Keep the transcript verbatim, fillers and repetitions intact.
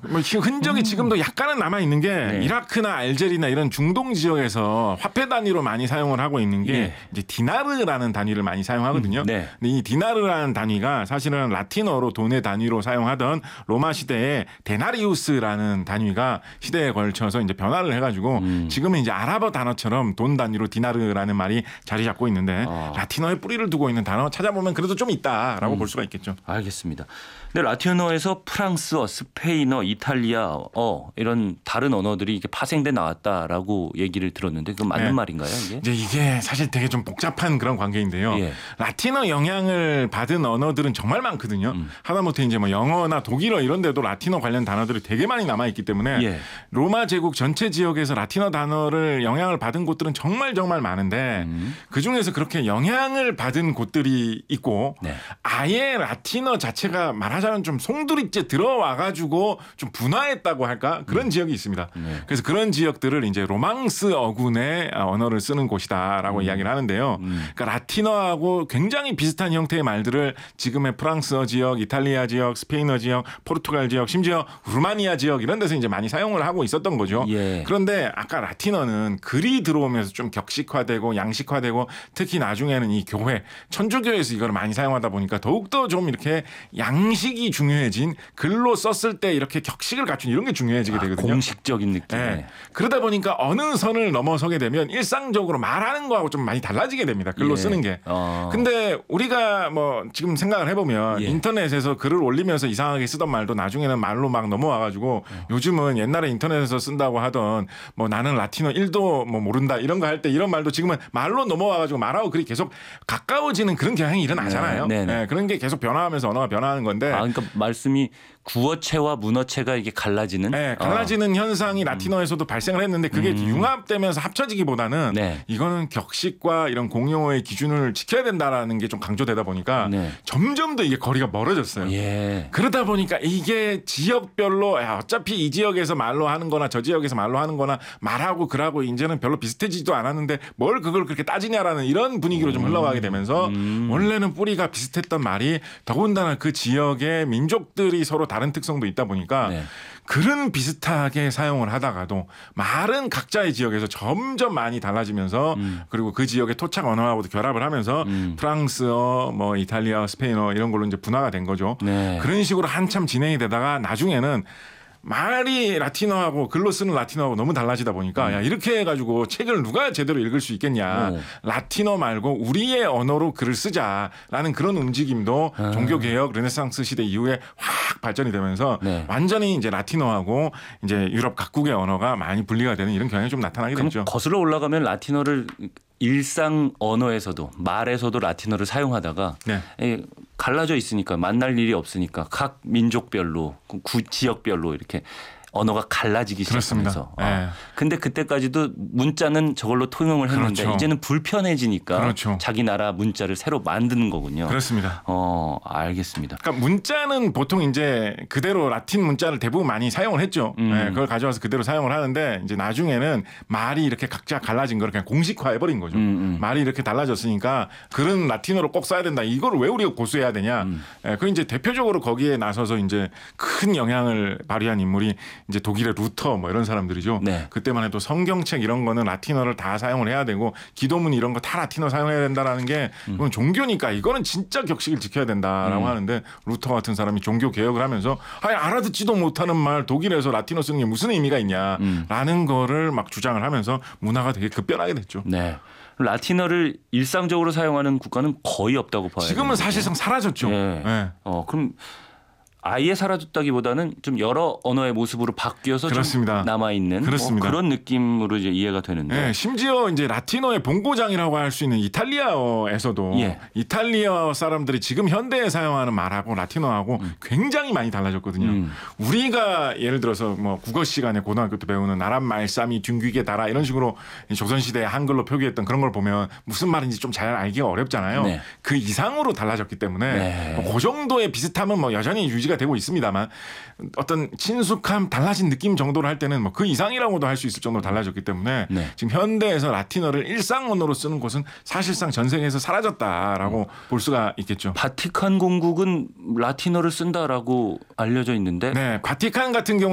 뭐 흔적이 음. 지금도 약간은 남아 있는 게 네. 이라크나 알제리나 이런 중동 지역에서 화폐 단위로 많이 사용을 하고 있는 게 네. 이제 디나르라는 단위를 많이 사용하거든요. 음. 네. 근데 이 디나르라는 단위가 사실은 라틴어로 돈의 단위로 사용하던 로마 시대에 데나리우스라는 단위가 시대에 걸쳐서 이제 변화를 해가지고 음. 지금은 이제 아랍어 단어처럼 돈 단위로 디나르라는 말이 자리 잡고 있는데 아. 라틴어에 뿌리를 두고 있는 단어 찾아보면 그래도 좀 있다라고 음. 볼 수가 있겠죠. 알겠습니다. 근데 라틴어에서 프랑스어, 스페인어, 이탈리아어 이런 다른 언어들이 이게 파생돼 나왔다라고 얘기를 들었는데 그건 맞는 네. 말인가요? 이게? 이제 이게 사실 되게 좀 복잡한 그런 관계인데요. 예. 라틴어 영향을 받은 언어들은 정말 많거든요. 음. 하다못해 이제 뭐 영어나 독일어 이런 데도 라틴어 관련 단어들이 되게 많이 남아 있기 때문에 예. 로마 제국 전체 지역에서 라틴어 단어를 영향을 받은 곳들은 정말 정말 많은데 음. 그 중에서 그렇게 영향을 받은 곳들이 있고 네. 아예 라틴어 자체가 말하자면 좀 송두리째 들어와가지고 좀 분화했다고 할까 그런 음. 지역이 있습니다. 네. 그래서 그런 지역들을 이제 로망스 어군의 언어를 쓰는 곳이다라고 음. 이야기를 하는데요. 음. 그러니까 라틴어하고 굉장히 비슷한 형태의 말들을 지금의 프랑스어 지역, 이탈리아 지역, 스페인어 지역, 포르투갈 지역, 심지어 루마니아 지역 이런 데서 이제 많이 사용을 하고 있었던 거죠. 예. 그런데 아까 라틴어는 글이 들어오면서 좀 격식화되고 양식화되고 특히 나중에는 이 교회, 천주교에서 이걸 많이 사용하다 보니까 더욱더 좀 이렇게 양식 이 중요해진 글로 썼을 때 이렇게 격식을 갖춘 이런 게 중요해지게 되거든요. 아, 공식적인 느낌. 네. 그러다 보니까 어느 선을 넘어서게 되면 일상적으로 말하는 거하고 좀 많이 달라지게 됩니다. 글로 예. 쓰는 게. 어. 근데 우리가 뭐 지금 생각을 해보면 예. 인터넷에서 글을 올리면서 이상하게 쓰던 말도 나중에는 말로 막 넘어와가지고 어. 요즘은 옛날에 인터넷에서 쓴다고 하던 뭐 나는 라틴어 일도 뭐 모른다 이런 거 할 때 이런 말도 지금은 말로 넘어와가지고 말하고 글이 계속 가까워지는 그런 경향이 일어나잖아요. 네. 네. 네. 그런 게 계속 변화하면서 언어가 변화하는 건데. 아, 그러니까 말씀이 구어체와 문어체가 이게 갈라지는? 네, 갈라지는 어. 현상이 라틴어에서도 음. 발생을 했는데 그게 음. 융합되면서 합쳐지기보다는 네. 이거는 격식과 이런 공용어의 기준을 지켜야 된다라는 게 좀 강조되다 보니까 네. 점점 더 이게 거리가 멀어졌어요. 예. 그러다 보니까 이게 지역별로 야, 어차피 이 지역에서 말로 하는 거나 저 지역에서 말로 하는 거나 말하고 글하고 이제는 별로 비슷해지지도 않았는데 뭘 그걸 그렇게 따지냐라는 이런 분위기로 좀 흘러가게 되면서 음. 원래는 뿌리가 비슷했던 말이 더군다나 그 지역의 민족들이 서로 다른 특성도 있다 보니까 네. 글은 비슷하게 사용을 하다가도 말은 각자의 지역에서 점점 많이 달라지면서 음. 그리고 그 지역의 토착 언어하고도 결합을 하면서 음. 프랑스어, 뭐 이탈리아, 스페인어 이런 걸로 이제 분화가 된 거죠. 네. 그런 식으로 한참 진행이 되다가 나중에는 말이 라틴어하고 글로 쓰는 라틴어하고 너무 달라지다 보니까 음. 야 이렇게 해가지고 책을 누가 제대로 읽을 수 있겠냐. 오. 라틴어 말고 우리의 언어로 글을 쓰자라는 그런 움직임도 아. 종교개혁 르네상스 시대 이후에 확 발전이 되면서 네. 완전히 이제 라틴어하고 이제 유럽 각국의 언어가 많이 분리가 되는 이런 경향이 좀 나타나게 그럼 됐죠. 거슬러 올라가면 라틴어를 일상 언어에서도 말에서도 라틴어를 사용하다가 네. 갈라져 있으니까 만날 일이 없으니까 각 민족별로 구 지역별로 이렇게 언어가 갈라지기 그렇습니다. 시작하면서. 네. 아, 근데 그때까지도 문자는 저걸로 통용을 했는데 그렇죠. 이제는 불편해지니까 그렇죠. 자기 나라 문자를 새로 만드는 거군요. 그렇습니다. 어, 알겠습니다. 그러니까 문자는 보통 이제 그대로 라틴 문자를 대부분 많이 사용을 했죠. 음. 네, 그걸 가져와서 그대로 사용을 하는데 이제 나중에는 말이 이렇게 각자 갈라진 걸 그냥 공식화해버린 거죠. 음, 음. 말이 이렇게 달라졌으니까 글은 라틴어로 꼭 써야 된다. 이걸 왜 우리가 고수해야 되냐. 음. 네, 그 이제 대표적으로 거기에 나서서 이제 큰 영향을 발휘한 인물이 이제 독일의 루터 뭐 이런 사람들이죠. 네. 그때만 해도 성경책 이런 거는 라틴어를 다 사용을 해야 되고 기도문 이런 거 다 라틴어 사용해야 된다라는 게 그건 종교니까 이거는 진짜 격식을 지켜야 된다라고 음. 하는데 루터 같은 사람이 종교 개혁을 하면서 아예 알아듣지도 못하는 말 독일에서 라틴어 쓰는 게 무슨 의미가 있냐라는 음. 거를 막 주장을 하면서 문화가 되게 급변하게 됐죠. 네. 라틴어를 일상적으로 사용하는 국가는 거의 없다고 봐요. 지금은 사실상 사라졌죠. 네. 네. 어, 그럼 아예 사라졌다기보다는 좀 여러 언어의 모습으로 바뀌어서 그렇습니다. 좀 남아있는 뭐 그런 느낌으로 이제 이해가 되는데. 네, 심지어 이제 라틴어의 본고장이라고 할 수 있는 이탈리아어에서도 예. 이탈리아 사람들이 지금 현대에 사용하는 말하고 라틴어하고 음. 굉장히 많이 달라졌거든요. 음. 우리가 예를 들어서 뭐 국어 시간에 고등학교 때 배우는 나란 말싸미 둥귀게 달아 이런 식으로 조선시대에 한글로 표기했던 그런 걸 보면 무슨 말인지 좀 잘 알기가 어렵잖아요. 네. 그 이상으로 달라졌기 때문에 네. 뭐 그 정도의 비슷함은 뭐 여전히 유지가 되고 있습니다만 어떤 친숙함 달라진 느낌 정도로 할 때는 뭐 그 이상이라고도 할 수 있을 정도로 달라졌기 때문에 네. 지금 현대에서 라틴어를 일상 언어로 쓰는 곳은 사실상 전 세계에서 사라졌다라고 음. 볼 수가 있겠죠. 바티칸 공국은 라틴어를 쓴다라고 알려져 있는데 네, 바티칸 같은 경우